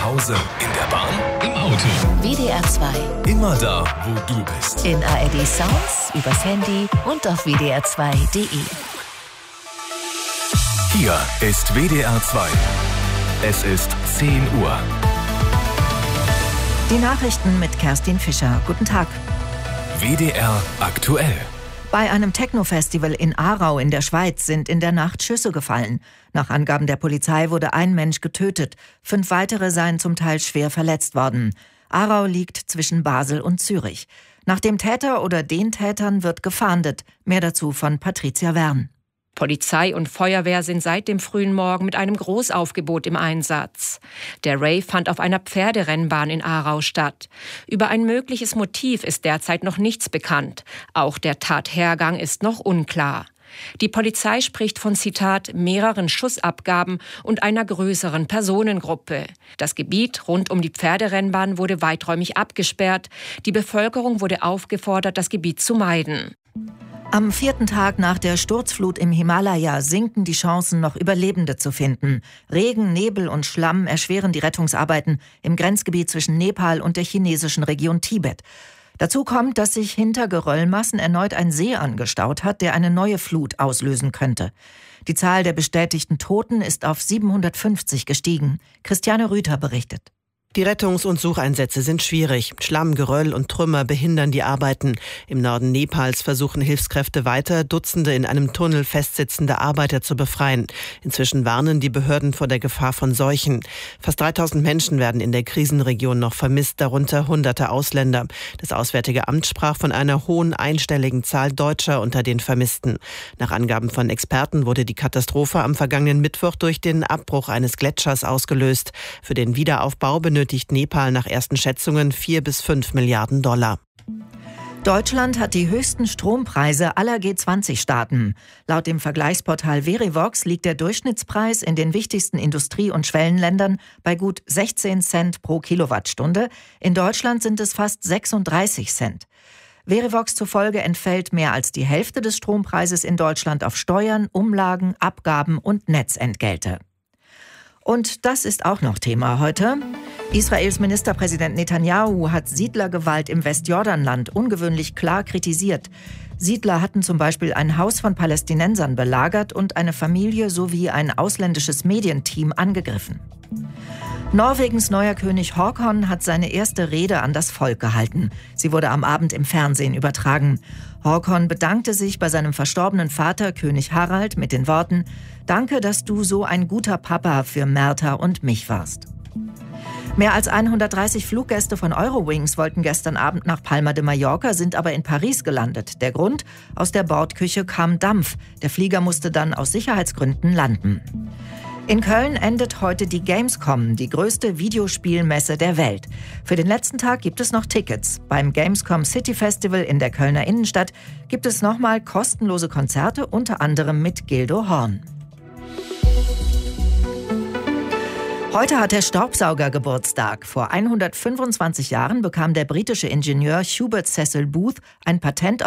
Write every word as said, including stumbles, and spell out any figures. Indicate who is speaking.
Speaker 1: Zu Hause, in der Bahn, im Auto.
Speaker 2: W D R zwei.
Speaker 1: Immer da, wo du bist.
Speaker 2: In A R D Sounds, übers Handy und auf w d r zwei punkt d e.
Speaker 1: Hier ist W D R zwei. Es ist zehn Uhr.
Speaker 2: Die Nachrichten mit Kerstin Fischer. Guten Tag.
Speaker 1: W D R aktuell.
Speaker 2: Bei einem Techno-Festival in Aarau in der Schweiz sind in der Nacht Schüsse gefallen. Nach Angaben der Polizei wurde ein Mensch getötet. Fünf weitere seien zum Teil schwer verletzt worden. Aarau liegt zwischen Basel und Zürich. Nach dem Täter oder den Tätern wird gefahndet. Mehr dazu von Patricia Wern.
Speaker 3: Polizei und Feuerwehr sind seit dem frühen Morgen mit einem Großaufgebot im Einsatz. Der Rave fand auf einer Pferderennbahn in Aarau statt. Über ein mögliches Motiv ist derzeit noch nichts bekannt. Auch der Tathergang ist noch unklar. Die Polizei spricht von, Zitat, mehreren Schussabgaben und einer größeren Personengruppe. Das Gebiet rund um die Pferderennbahn wurde weiträumig abgesperrt. Die Bevölkerung wurde aufgefordert, das Gebiet zu meiden.
Speaker 2: Am vierten Tag nach der Sturzflut im Himalaya sinken die Chancen, noch Überlebende zu finden. Regen, Nebel und Schlamm erschweren die Rettungsarbeiten im Grenzgebiet zwischen Nepal und der chinesischen Region Tibet. Dazu kommt, dass sich hinter Geröllmassen erneut ein See angestaut hat, der eine neue Flut auslösen könnte. Die Zahl der bestätigten Toten ist auf siebenhundertfünfzig gestiegen. Christiane Rüther berichtet.
Speaker 4: Die Rettungs- und Sucheinsätze sind schwierig. Schlamm, Geröll und Trümmer behindern die Arbeiten. Im Norden Nepals versuchen Hilfskräfte weiter, Dutzende in einem Tunnel festsitzende Arbeiter zu befreien. Inzwischen warnen die Behörden vor der Gefahr von Seuchen. Fast dreitausend Menschen werden in der Krisenregion noch vermisst, darunter hunderte Ausländer. Das Auswärtige Amt sprach von einer hohen einstelligen Zahl Deutscher unter den Vermissten. Nach Angaben von Experten wurde die Katastrophe am vergangenen Mittwoch durch den Abbruch eines Gletschers ausgelöst. Für den Wiederaufbau benötigt benötigt Nepal nach ersten Schätzungen vier bis fünf Milliarden Dollar.
Speaker 2: Deutschland hat die höchsten Strompreise aller G zwanzig Staaten. Laut dem Vergleichsportal Verivox liegt der Durchschnittspreis in den wichtigsten Industrie- und Schwellenländern bei gut sechzehn Cent pro Kilowattstunde. In Deutschland sind es fast sechsunddreißig Cent. Verivox zufolge entfällt mehr als die Hälfte des Strompreises in Deutschland auf Steuern, Umlagen, Abgaben und Netzentgelte. Und das ist auch noch Thema heute. Israels Ministerpräsident Netanyahu hat Siedlergewalt im Westjordanland ungewöhnlich klar kritisiert. Siedler hatten zum Beispiel ein Haus von Palästinensern belagert und eine Familie sowie ein ausländisches Medienteam angegriffen. Norwegens neuer König Haakon hat seine erste Rede an das Volk gehalten. Sie wurde am Abend im Fernsehen übertragen. Haakon bedankte sich bei seinem verstorbenen Vater, König Harald, mit den Worten: Danke, dass du so ein guter Papa für Märta und mich warst. Mehr als hundertdreißig Fluggäste von Eurowings wollten gestern Abend nach Palma de Mallorca, sind aber in Paris gelandet. Der Grund? Aus der Bordküche kam Dampf. Der Flieger musste dann aus Sicherheitsgründen landen. In Köln endet heute die Gamescom, die größte Videospielmesse der Welt. Für den letzten Tag gibt es noch Tickets. Beim Gamescom City Festival in der Kölner Innenstadt gibt es nochmal kostenlose Konzerte, unter anderem mit Gildo Horn. Heute hat der Staubsauger Geburtstag. Vor hundertfünfundzwanzig Jahren bekam der britische Ingenieur Hubert Cecil Booth ein Patent